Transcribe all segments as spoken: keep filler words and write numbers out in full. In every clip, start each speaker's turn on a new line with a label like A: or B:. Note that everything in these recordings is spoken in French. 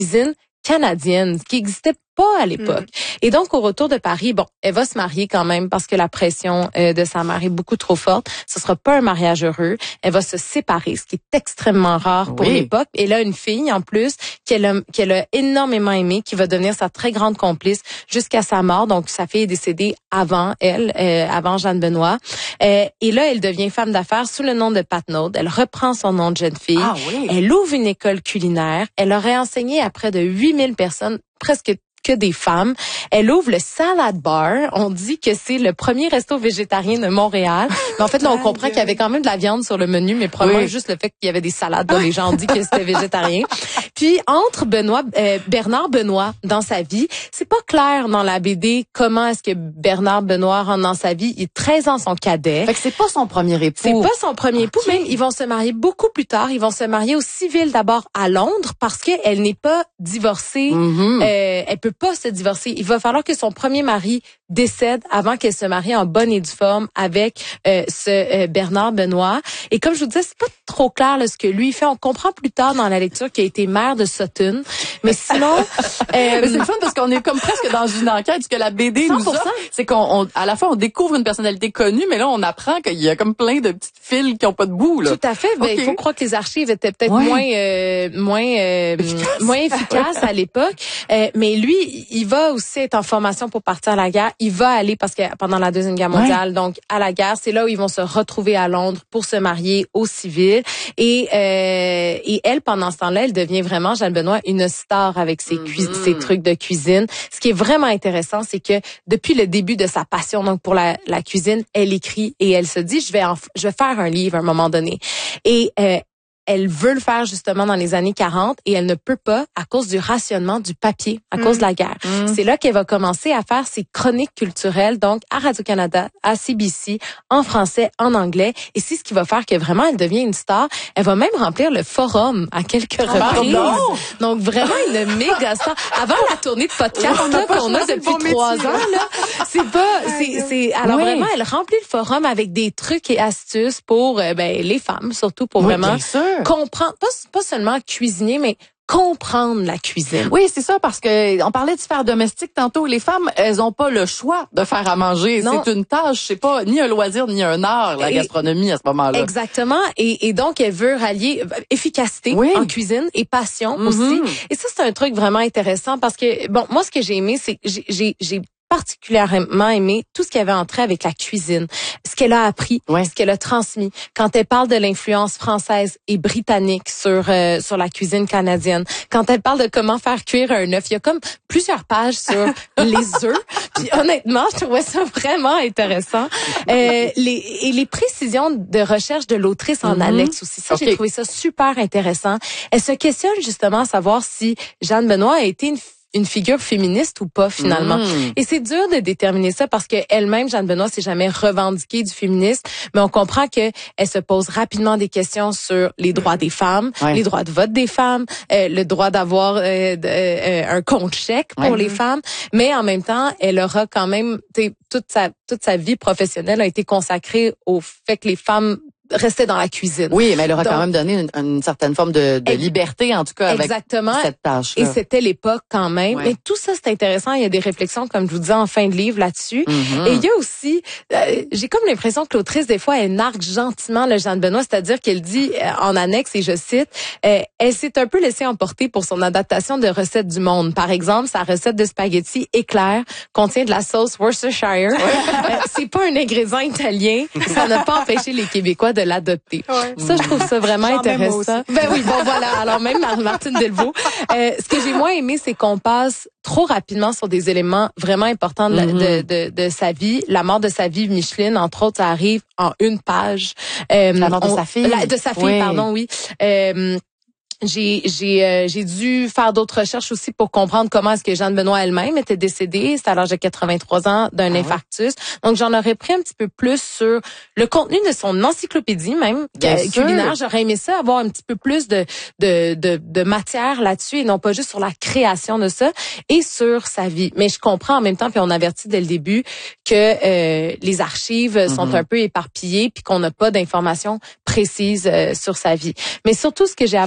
A: cuisine canadienne, qui n'existait pas à l'époque. Mm. Et donc, au retour de Paris, bon, elle va se marier quand même parce que la pression euh, de sa mère est beaucoup trop forte. Ce sera pas un mariage heureux. Elle va se séparer, ce qui est extrêmement rare pour oui. l'époque. Et là, une fille, en plus, qu'elle a, qu'elle a énormément aimée, qui va devenir sa très grande complice jusqu'à sa mort. Donc, sa fille est décédée avant elle, euh, avant Jeanne Benoît. Euh, et là, elle devient femme d'affaires sous le nom de Pat Naud. Elle reprend son nom de jeune fille.
B: Ah, oui.
A: Elle ouvre une école culinaire. Elle aurait enseigné à près de huit mille personnes, presque que des femmes. Elle ouvre le Salad Bar. On dit que c'est le premier resto végétarien de Montréal. Mais en fait, là, on comprend qu'il y avait quand même de la viande sur le menu, mais probablement oui. juste le fait qu'il y avait des salades. Là, les gens ont dit que c'était végétarien. Puis, entre Benoît, euh, Bernard Benoît dans sa vie, c'est pas clair dans la B D comment est-ce que Bernard Benoît rentre dans sa vie. Il est treize ans son cadet.
B: Fait que c'est pas son premier époux.
A: C'est pas son premier époux. Okay. Même, ils vont se marier beaucoup plus tard. Ils vont se marier au civil d'abord à Londres parce qu'elle n'est pas divorcée. Mm-hmm. Euh, elle peut pas se divorcer. Il va falloir que son premier mari décède avant qu'elle se marie en bonne et due forme avec euh, ce euh, Bernard Benoît. Et comme je vous disais, c'est pas trop clair là, ce que lui fait. On comprend plus tard dans la lecture qu'il a été maire de Sutton. Mais sinon, euh,
B: mais c'est le fun parce qu'on est comme presque dans une enquête. Ce que la B D
A: cent pour cent
B: nous a, c'est qu'on, on, à la fois, on découvre une personnalité connue, mais là, on apprend qu'il y a comme plein de petites fils qui ont pas de bout. Là.
A: Tout à fait. Ben, okay. Il faut croire que les archives étaient peut-être ouais. moins, euh, moins, euh, efficace. moins efficaces à l'époque. Euh, mais lui, il va aussi être en formation pour partir à la guerre. Il va aller parce que pendant la Deuxième Guerre mondiale, ouais. donc à la guerre, c'est là où ils vont se retrouver à Londres pour se marier au civil. Et euh, et elle, pendant ce temps-là, elle devient vraiment, Jeanne Benoît, une star avec ses, mm-hmm. ses trucs de cuisine. Ce qui est vraiment intéressant, c'est que depuis le début de sa passion donc pour la, la cuisine, elle écrit et elle se dit, je vais en, je vais faire un livre à un moment donné. Et euh, elle veut le faire justement dans les années quarante et elle ne peut pas à cause du rationnement du papier, à mmh. cause de la guerre. Mmh. C'est là qu'elle va commencer à faire ses chroniques culturelles, donc à Radio-Canada, à C B C, en français, en anglais. Et c'est ce qui va faire que vraiment elle devient une star. Elle va même remplir le Forum à quelques oh, reprises.
B: Pardon.
A: Donc vraiment une méga star. Avant la tournée de podcast oh, là, qu'on a depuis trois ans, là, c'est pas, c'est, c'est, alors oui. vraiment elle remplit le Forum avec des trucs et astuces pour euh, ben les femmes, surtout pour
B: oui,
A: vraiment comprendre, pas, pas seulement cuisiner, mais comprendre la cuisine.
B: Oui, c'est ça, parce que on parlait de sphère domestique tantôt. Les femmes, elles ont pas le choix de faire à manger. Non. C'est une tâche, c'est pas ni un loisir ni un art, la et, gastronomie à ce moment-là.
A: Exactement. Et, et donc, elle veut rallier efficacité oui. en cuisine et passion mm-hmm. aussi. Et ça, c'est un truc vraiment intéressant parce que, bon, moi, ce que j'ai aimé, c'est que j'ai, j'ai, j'ai particulièrement aimé tout ce qui avait entré avec la cuisine, ce qu'elle a appris, ouais. ce qu'elle a transmis. Quand elle parle de l'influence française et britannique sur euh, sur la cuisine canadienne, quand elle parle de comment faire cuire un œuf, il y a comme plusieurs pages sur les œufs. Puis honnêtement, je trouvais ça vraiment intéressant. Euh, les et les précisions de recherche de l'autrice en mm-hmm. annexe aussi. Ça, okay. j'ai trouvé ça super intéressant. Elle se questionne justement à savoir si Jeanne Benoît a été une une figure féministe ou pas finalement. Mmh. Et c'est dur de déterminer ça parce que elle-même, Jeanne Benoît, s'est jamais revendiquée du féminisme, mais on comprend que elle se pose rapidement des questions sur les droits des femmes, ouais. les droits de vote des femmes, euh, le droit d'avoir euh, de, euh, un compte chèque pour ouais. les femmes, mais en même temps, elle aura quand même toute sa toute sa vie professionnelle a été consacrée au fait que les femmes rester dans la cuisine.
B: Oui, mais elle aura Donc, quand même donné une, une certaine forme de, de liberté, en tout cas,
A: exactement.
B: avec cette tâche.
A: Et c'était l'époque quand même. Ouais. Mais tout ça, c'est intéressant. Il y a des réflexions, comme je vous disais, en fin de livre là-dessus. Mm-hmm. Et il y a aussi, euh, j'ai comme l'impression que l'autrice, des fois, elle nargue gentiment le Jeanne Benoît, c'est-à-dire qu'elle dit euh, en annexe, et je cite, euh, elle s'est un peu laissée emporter pour son adaptation de recettes du monde. Par exemple, sa recette de spaghettis éclair contient de la sauce Worcestershire. Ouais. euh, c'est pas un ingrédient italien. Ça n'a pas empêché les Québécois de de l'adopter. Ouais. Ça, je trouve ça vraiment J'en intéressant. Ben oui, bon voilà. Alors même Martine Delvaux. Euh, ce que j'ai moins aimé, c'est qu'on passe trop rapidement sur des éléments vraiment importants de, mm-hmm. de, de, de sa vie. La mort de sa vie, Micheline, entre autres, ça arrive en une page.
B: Euh, la mort on, de sa fille.
A: La, de sa fille, oui. pardon, oui. Euh, J'ai j'ai euh, j'ai dû faire d'autres recherches aussi pour comprendre comment est-ce que Jeanne Benoît elle-même était décédée, c'est à l'âge de quatre-vingt-trois ans d'un ah infarctus. Ouais. Donc j'en aurais pris un petit peu plus sur le contenu de son encyclopédie même euh, culinaire. J'aurais aimé ça avoir un petit peu plus de de de, de matière là-dessus et non pas juste sur la création de ça et sur sa vie. Mais je comprends en même temps, puis on avertit dès le début que euh, les archives mm-hmm. sont un peu éparpillées puis qu'on n'a pas d'informations précises euh, sur sa vie. Mais surtout ce que j'ai apprécié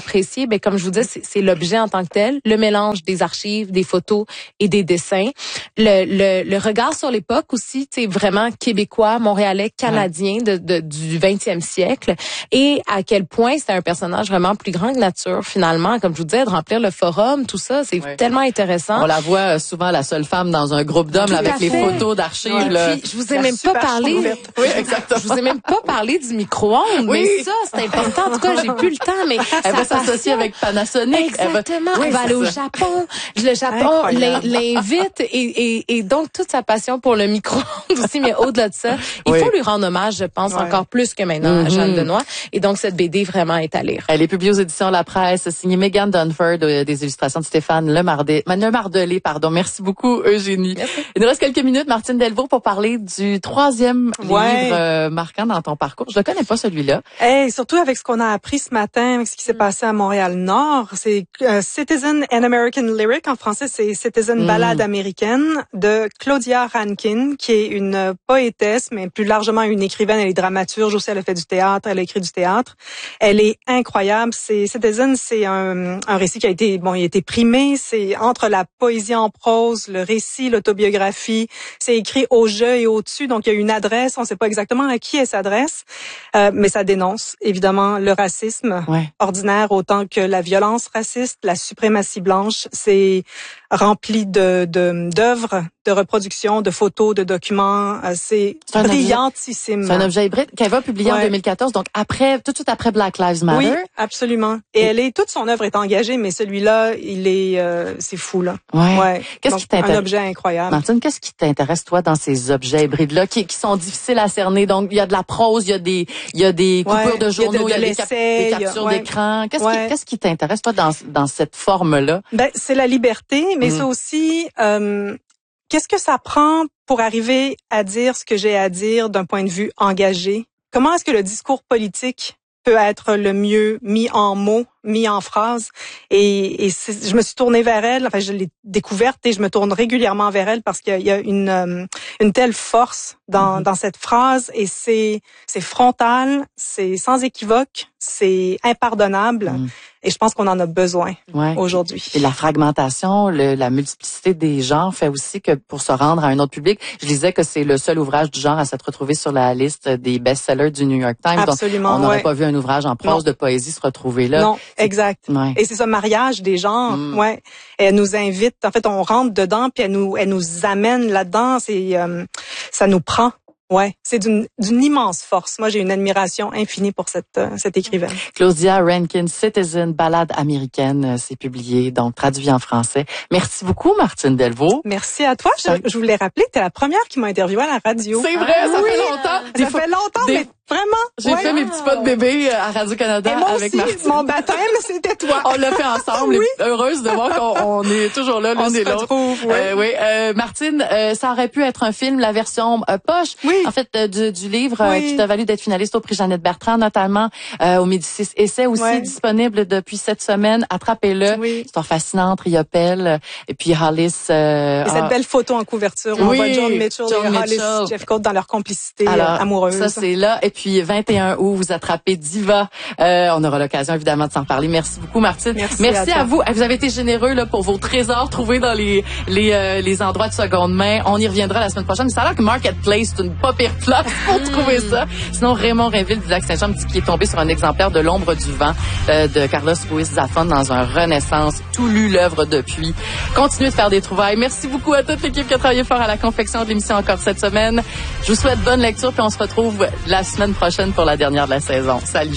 A: remarqué, ben comme je vous disais, c'est, c'est l'objet en tant que tel, le mélange des archives, des photos et des dessins, le, le, le regard sur l'époque aussi, tu sais, vraiment québécois, montréalais, canadien de, de du vingtième siècle, et à quel point c'était un personnage vraiment plus grand que nature finalement, comme je vous disais, de remplir le forum, tout ça, c'est ouais. tellement intéressant.
B: On la voit souvent la seule femme dans un groupe d'hommes là, avec les photos d'archives. Ouais.
A: Là. Puis, je vous ai même pas parlé.
B: Oui, exactement.
A: Je vous ai même pas parlé du micro-ondes, oui. mais ça c'est important. En tout cas, j'ai plus le temps, mais
B: elle va s'associer avec Panasonic.
A: Exactement.
B: Elle va,
A: oui, elle va aller au Japon. Le Japon l'invite et, et, et donc toute sa passion pour le micro-ondes aussi, mais au-delà de ça, il oui. faut lui rendre hommage, je pense, ouais. encore plus que maintenant mm-hmm. à Jeanne Benoît. Et donc cette B D vraiment est à lire.
B: Elle est publiée aux éditions La Presse, signée Megan Dunford, des illustrations de Stéphane Lemardelé. Lemardelé, pardon. Merci beaucoup, Eugénie. Merci. Il nous reste quelques minutes, Martine Delvaux, pour parler du troisième
C: ouais.
B: livre euh, marquant dans ton parcours. Je le connais pas, celui-là.
C: Hey, surtout avec ce qu'on a appris ce matin, avec ce qui s'est passé à Montréal-Nord. C'est euh, Citizen and American Lyric. En français, c'est Citizen mm. Ballade américaine de Claudia Rankine, qui est une poétesse, mais plus largement une écrivaine. Elle est dramaturge aussi. Elle a fait du théâtre. Elle a écrit du théâtre. Elle est incroyable. C'est Citizen, c'est un, un récit qui a été, bon, il a été primé. C'est entre la poésie en prose, le récit, l'autobiographie. C'est écrit au jeu et au-dessus. Donc, il y a une adresse. On ne sait pas exactement à qui elle s'adresse, euh, mais ça dénonce évidemment le racisme ouais. ordinaire autant que la violence raciste, la suprématie blanche. C'est rempli de, de d'œuvres, de reproductions, de photos, de documents. C'est, c'est brillantissime.
B: C'est un objet hybride qu'elle va publier ouais. en deux mille quatorze, donc après, tout de suite après Black Lives Matter.
C: Oui, absolument. Et, et elle est, toute son œuvre est engagée, mais celui-là, il est, euh, c'est fou là.
B: Ouais.
C: ouais.
B: Qu'est-ce
C: donc,
B: qui t'intéresse?
C: Un objet incroyable.
B: Martine, qu'est-ce qui t'intéresse toi dans ces objets hybrides là, qui, qui sont difficiles à cerner? Donc il y a de la prose, il y a des, il y a des coupures ouais. de journaux, il y a, de, de il y a des, cap- des captures ouais. d'écran. Qu'est-ce ouais. qui, qu'est-ce qui t'intéresse toi dans dans cette forme là?
C: Ben c'est la liberté, mais mm. c'est aussi euh, qu'est-ce que ça prend pour arriver à dire ce que j'ai à dire d'un point de vue engagé? Comment est-ce que le discours politique peut être le mieux mis en mots, mis en phrases? Et, et c'est, je me suis tournée vers elle, enfin je l'ai découverte et je me tourne régulièrement vers elle parce qu'il y a, il y a une, euh, une telle force dans, mm-hmm. dans cette phrase et c'est, c'est frontal, c'est sans équivoque, c'est impardonnable. Mm. Et je pense qu'on en a besoin ouais. aujourd'hui.
B: Et la fragmentation, le, la multiplicité des genres fait aussi que pour se rendre à un autre public, je disais que c'est le seul ouvrage du genre à s'être retrouvé sur la liste des best-sellers du New York Times.
C: Absolument.
B: Donc, on n'aurait
C: ouais.
B: pas vu un ouvrage en prose non. de poésie se retrouver là.
C: Non, c'est, exact. Ouais. Et c'est ce mariage des genres. Mm. Ouais. Et elle nous invite. En fait, on rentre dedans puis elle nous, elle nous amène là-dedans. C'est, euh, ça nous prend. Ouais, c'est d'une, d'une immense force. Moi, j'ai une admiration infinie pour cette, euh, cette écrivaine.
B: Claudia Rankine, Citizen, Ballade américaine, c'est publié, donc traduit en français. Merci beaucoup, Martine Delvaux.
C: Merci à toi. Je, je voulais rappeler que t'es la première qui m'a interviewée à la radio.
B: C'est vrai, ah, ça oui, fait longtemps.
C: Ça des fait fois, longtemps, des... mais vraiment.
B: J'ai ouais. fait mes petits pas de bébé à Radio-Canada
C: et moi
B: avec
C: aussi,
B: Martine.
C: Mon baptême, c'était toi.
B: On l'a fait ensemble. Oui. Heureuse de voir qu'on on est toujours là, l'une et l'autre.
C: Oui.
B: Euh, oui. Euh, Martine, euh, ça aurait pu être un film, la version euh, poche,
C: oui.
B: en fait, euh, du, du livre oui. euh, qui t'a valu d'être finaliste au prix Jeannette Bertrand, notamment euh, au Médicis Essai, aussi ouais. disponible depuis cette semaine. Attrapez-le. Oui. Histoire fascinante, Riopelle, et puis Hollis. Euh,
C: et cette ah, belle photo en couverture, on oui. voit John Mitchell
B: John
C: et
B: Mitchell.
C: Hollis Jeffcoat dans leur complicité
B: Alors,
C: amoureuse.
B: Ça, c'est là. Et puis, vingt et un août, vous attrapez Diva. Euh, on aura l'occasion, évidemment, de s'en parler. Merci beaucoup, Martine.
C: Merci,
B: Merci à,
C: à
B: vous. Vous avez été généreux là pour vos trésors trouvés dans les les euh, les endroits de seconde main. On y reviendra la semaine prochaine. Mais ça a l'air que Marketplace, c'est une pas pire place pour mm. trouver ça. Sinon, Raymond Rainville du Lac-Saint-Jean me dit qu'il est tombé sur un exemplaire de L'ombre du vent euh, de Carlos Ruiz Zafón dans un Renaissance. Tout lu l'œuvre depuis. Continuez de faire des trouvailles. Merci beaucoup à toute l'équipe qui a travaillé fort à la confection de l'émission encore cette semaine. Je vous souhaite bonne lecture puis on se retrouve la semaine prochaine pour la dernière de la saison. Salut.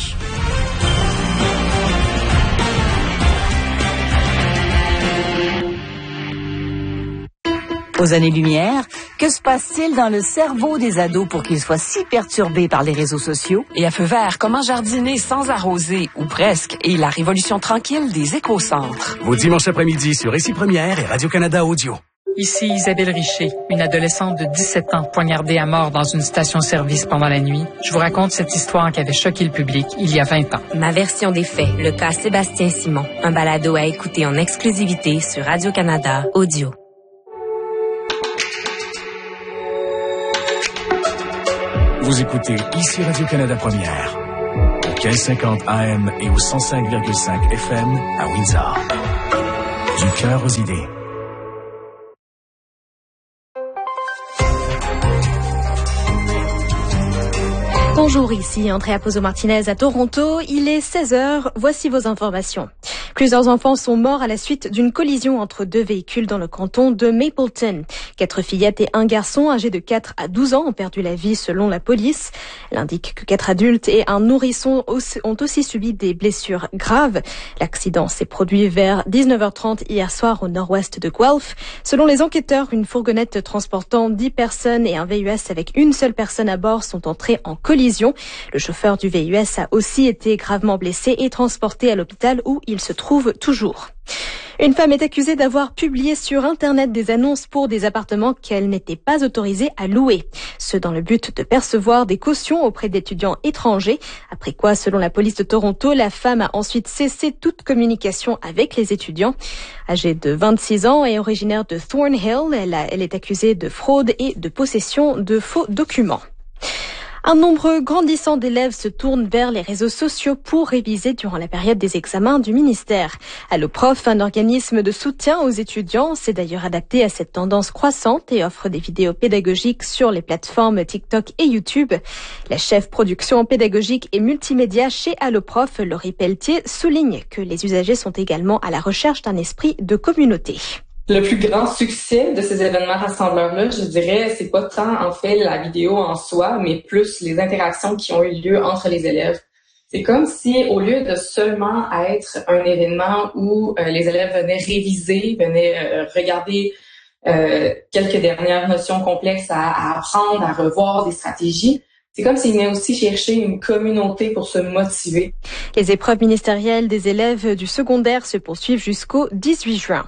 D: Aux années-lumière, que se passe-t-il dans le cerveau des ados pour qu'ils soient si perturbés par les réseaux sociaux?
E: Et à feu vert, comment jardiner sans arroser, ou presque, et la révolution tranquille des éco-centres.
F: Vos dimanches après-midi sur Récit Première et Radio-Canada Audio.
G: Ici Isabelle Richer, une adolescente de dix-sept ans poignardée à mort dans une station-service pendant la nuit. Je vous raconte cette histoire qui avait choqué le public il y a vingt ans.
H: Ma version des faits, le cas Sébastien Simon. Un balado à écouter en exclusivité sur Radio-Canada Audio.
F: Vous écoutez ici Radio-Canada Première. quinze cinquante A M et au cent cinq virgule cinq F M à Windsor. Du cœur aux idées.
I: Bonjour, ici Andrea Pozzo-Martinez à Toronto. Il est seize heures. Voici vos informations. Plusieurs enfants sont morts à la suite d'une collision entre deux véhicules dans le canton de Mapleton. Quatre fillettes et un garçon âgés de quatre à douze ans ont perdu la vie selon la police. Elle indique que quatre adultes et un nourrisson ont aussi subi des blessures graves. L'accident s'est produit vers dix-neuf heures trente hier soir au nord-ouest de Guelph. Selon les enquêteurs, une fourgonnette transportant dix personnes et un V U S avec une seule personne à bord sont entrés en collision. Le chauffeur du V U S a aussi été gravement blessé et transporté à l'hôpital où il se trouve toujours. Une femme est accusée d'avoir publié sur Internet des annonces pour des appartements qu'elle n'était pas autorisée à louer. Ce dans le but de percevoir des cautions auprès d'étudiants étrangers. Après quoi, selon la police de Toronto, la femme a ensuite cessé toute communication avec les étudiants. Âgée de vingt-six ans et originaire de Thornhill, elle, a, elle est accusée de fraude et de possession de faux documents. Un nombre grandissant d'élèves se tournent vers les réseaux sociaux pour réviser durant la période des examens du ministère. Alloprof, un organisme de soutien aux étudiants, s'est d'ailleurs adapté à cette tendance croissante et offre des vidéos pédagogiques sur les plateformes TikTok et YouTube. La chef production pédagogique et multimédia chez Alloprof, Laurie Pelletier, souligne que les usagers sont également à la recherche d'un esprit de communauté.
J: Le plus grand succès de ces événements rassembleurs-là, je dirais, c'est pas tant en fait la vidéo en soi, mais plus les interactions qui ont eu lieu entre les élèves. C'est comme si, au lieu de seulement être un événement où euh, les élèves venaient réviser, venaient euh, regarder euh, quelques dernières notions complexes à, à apprendre, à revoir des stratégies, c'est comme s'ils venaient aussi chercher une communauté pour se motiver.
I: Les épreuves ministérielles des élèves du secondaire se poursuivent jusqu'au dix-huit juin.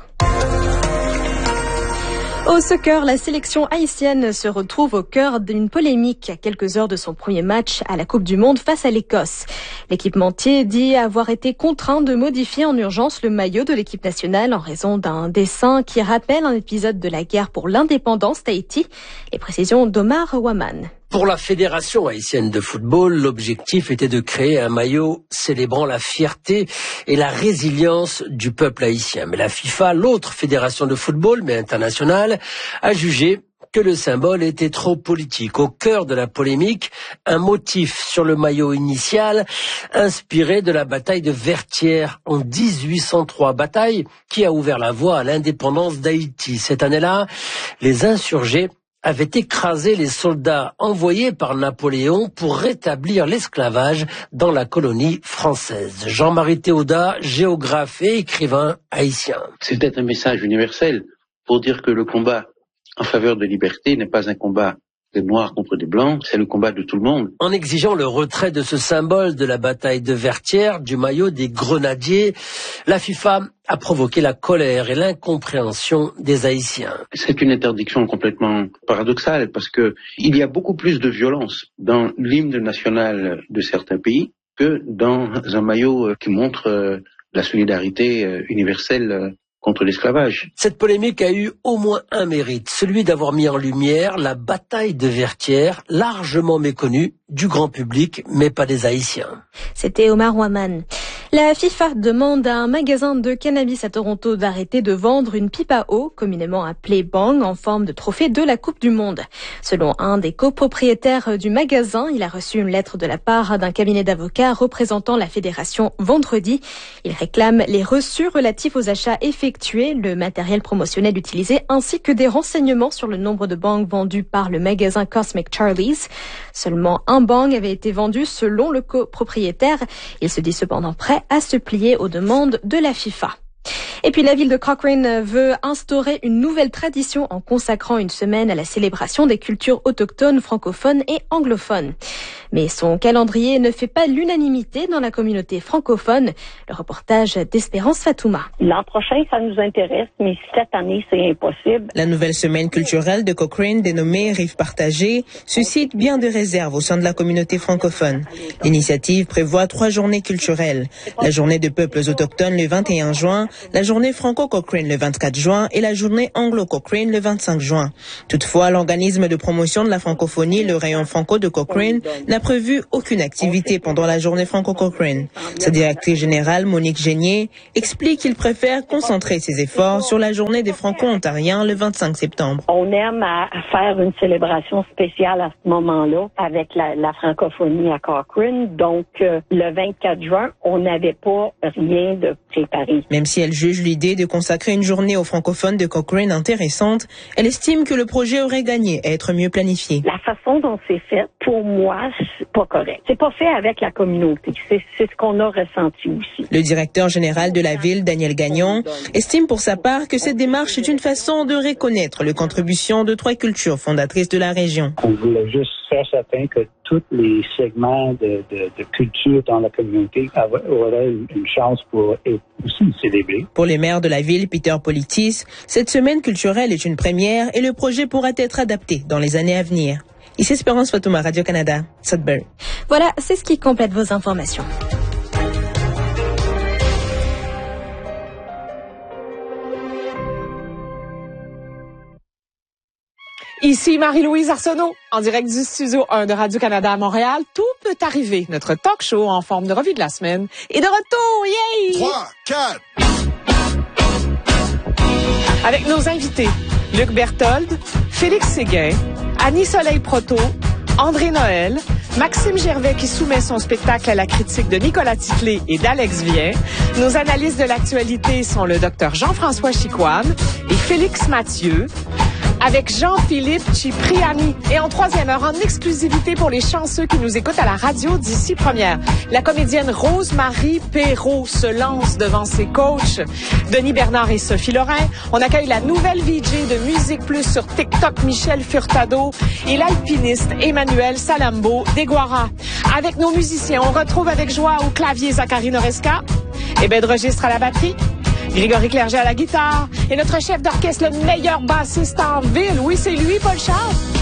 I: Au soccer, la sélection haïtienne se retrouve au cœur d'une polémique à quelques heures de son premier match à la Coupe du Monde face à l'Écosse. L'équipementier dit avoir été contraint de modifier en urgence le maillot de l'équipe nationale en raison d'un dessin qui rappelle un épisode de la guerre pour l'indépendance d'Haïti. Les précisions d'Omar Waman.
K: Pour la Fédération haïtienne de football, l'objectif était de créer un maillot célébrant la fierté et la résilience du peuple haïtien. Mais la FIFA, l'autre fédération de football, mais internationale, a jugé que le symbole était trop politique. Au cœur de la polémique, un motif sur le maillot initial inspiré de la bataille de Vertières en dix-huit cent trois, bataille qui a ouvert la voie à l'indépendance d'Haïti. Cette année-là, les insurgés avaient écrasé les soldats envoyés par Napoléon pour rétablir l'esclavage dans la colonie française. Jean-Marie Théodat, géographe et écrivain haïtien.
L: C'est peut-être un message universel pour dire que le combat en faveur de liberté n'est pas un combat des Noirs contre des Blancs, c'est le combat de tout le monde.
K: En exigeant le retrait de ce symbole de la bataille de Vertières, du maillot des grenadiers, la FIFA a provoqué la colère et l'incompréhension des Haïtiens.
L: C'est une interdiction complètement paradoxale parce que il y a beaucoup plus de violence dans l'hymne national de certains pays que dans un maillot qui montre la solidarité universelle contre l'esclavage.
K: Cette polémique a eu au moins un mérite, celui d'avoir mis en lumière la bataille de Vertières, largement méconnue du grand public, mais pas des Haïtiens.
I: C'était Omar Waman. La FIFA demande à un magasin de cannabis à Toronto d'arrêter de vendre une pipe à eau, communément appelée bang, en forme de trophée de la Coupe du Monde. Selon un des copropriétaires du magasin, il a reçu une lettre de la part d'un cabinet d'avocats représentant la fédération vendredi. Il réclame les reçus relatifs aux achats effectués, le matériel promotionnel utilisé, ainsi que des renseignements sur le nombre de bangs vendus par le magasin Cosmic Charlie's. Seulement un bang avait été vendu selon le copropriétaire. Il se dit cependant prêt à se plier aux demandes de la FIFA. Et puis la ville de Cochrane veut instaurer une nouvelle tradition en consacrant une semaine à la célébration des cultures autochtones, francophones et anglophones. Mais son calendrier ne fait pas l'unanimité dans la communauté francophone. Le reportage d'Espérance Fatouma.
M: L'an prochain, ça nous intéresse, mais cette année, c'est impossible.
N: La nouvelle semaine culturelle de Cochrane, dénommée Rive partagée, suscite bien des réserves au sein de la communauté francophone. L'initiative prévoit trois journées culturelles. La journée de peuples autochtones le vingt et un juin, la journée franco-Cochrane le vingt-quatre juin et la journée anglo-Cochrane le vingt-cinq juin. Toutefois, l'organisme de promotion de la francophonie, le rayon franco de Cochrane, n'a prévu aucune activité pendant la journée franco-Cochrane. Sa directrice générale, Monique Génier, explique qu'il préfère concentrer ses efforts sur la journée des franco-ontariens le vingt-cinq septembre.
M: On aime à, à faire une célébration spéciale à ce moment-là avec la, la francophonie à Cochrane. Donc, euh, le vingt-quatre juin, on n'avait pas rien de préparé.
N: Même si elle juge l'idée de consacrer une journée aux francophones de Cochrane intéressante, elle estime que le projet aurait gagné à être mieux planifié.
M: La façon dont c'est fait, pour moi, c'est pas correct. C'est pas fait avec la communauté. C'est, c'est ce qu'on a ressenti aussi.
N: Le directeur général de la ville, Daniel Gagnon, estime pour sa part que cette démarche est une façon de reconnaître les contributions de trois cultures fondatrices de la région.
O: On voulait juste faire certain que tous les segments de, de, de culture dans la communauté auraient une chance pour être aussi célébrés.
N: Pour les maires de la ville, Peter Politis, cette semaine culturelle est une première et le projet pourra être adapté dans les années à venir. Ici Espérance Fatouma, Radio-Canada, Sudbury.
I: Voilà, c'est ce qui complète vos informations.
P: Ici Marie-Louise Arsenault, en direct du studio un de Radio-Canada à Montréal. Tout peut arriver. Notre talk show en forme de revue de la semaine est de retour. Yay!
Q: trois, quatre
P: Avec nos invités, Luc Berthold, Félix Séguin, Annie Soleil-Proto, André Noël, Maxime Gervais qui soumet son spectacle à la critique de Nicolas Ticlé et d'Alex Vien. Nos analystes de l'actualité sont le docteur Jean-François Chicoine et Félix Mathieu. Avec Jean-Philippe Cipriani. Et en troisième heure, en exclusivité pour les chanceux qui nous écoutent à la radio d'ici première, la comédienne Rose-Marie Perrault se lance devant ses coachs, Denis Bernard et Sophie Lorrain. On accueille la nouvelle V J de Musique Plus sur TikTok, Michel Furtado, et l'alpiniste Emmanuel Salambo d'Iguara. Avec nos musiciens, on retrouve avec joie au clavier Zachary Noresca et Ben de registre à la batterie. Grégory Clerget à la guitare et notre chef d'orchestre, le meilleur bassiste en ville. Oui, c'est lui, Paul Charles.